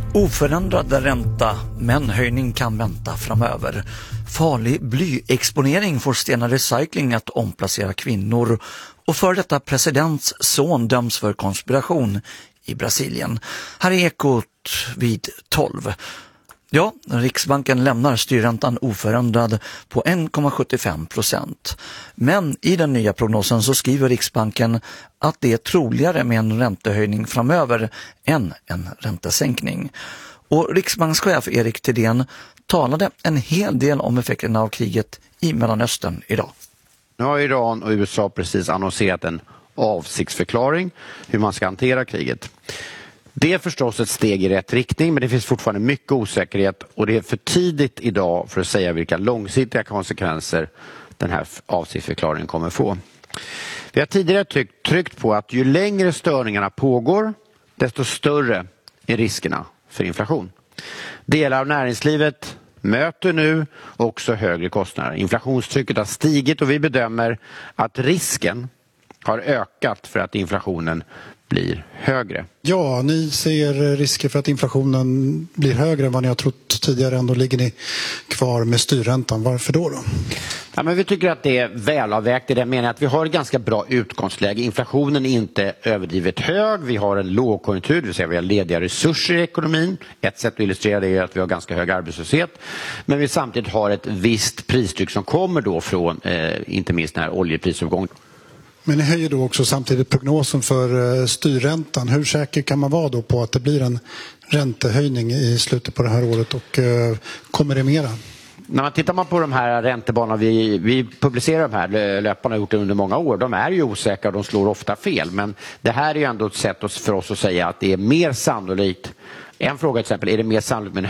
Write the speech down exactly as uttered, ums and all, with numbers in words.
Oförändrad ränta, men höjning kan vänta framöver. Farlig blyexponering får Stena Recycling att omplacera kvinnor. Och för detta presidents son döms för konspiration i Brasilien. Här är Ekot vid tolv. Ja, Riksbanken lämnar styrräntan oförändrad på en komma sjuttiofem procent. Men i den nya prognosen så skriver Riksbanken att det är troligare med en räntehöjning framöver än en räntesänkning. Och Riksbankschef Erik Thedéen talade en hel del om effekterna av kriget i Mellanöstern idag. Nu har Iran och U S A precis annonserat en avsiktsförklaring hur man ska hantera kriget. Det är förstås ett steg i rätt riktning, men det finns fortfarande mycket osäkerhet och det är för tidigt idag för att säga vilka långsiktiga konsekvenser den här avsiktsförklaringen kommer få. Vi har tidigare tryckt, tryckt på att ju längre störningarna pågår, desto större är riskerna för inflation. Delar av näringslivet möter nu också högre kostnader. Inflationstrycket har stigit och vi bedömer att risken har ökat för att inflationen blir högre. Ja, ni ser risker för att inflationen blir högre än vad ni har trott tidigare. Ändå ligger ni kvar med styrräntan. Varför då då? Ja, men vi tycker att det är välavvägt i den meningen att vi har ett ganska bra utgångsläge. Inflationen är inte överdrivet hög. Vi har en lågkonjunktur, det vill säga vi har lediga resurser i ekonomin. Ett sätt att illustrera det är att vi har ganska hög arbetslöshet. Men vi samtidigt har ett visst pristryck som kommer då från eh, inte minst den här oljeprisuppgången. Men ni höjer då också samtidigt prognosen för styrräntan. Hur säker kan man vara då på att det blir en räntehöjning i slutet på det här året och uh, kommer det mera? När man tittar man på de här räntebanorna, vi, vi publicerar de här löparna, har gjort det under många år. De är ju osäkra och de slår ofta fel. Men det här är ju ändå ett sätt för oss att säga att det är mer sannolikt. En fråga till exempel, är det mer sannolikt med en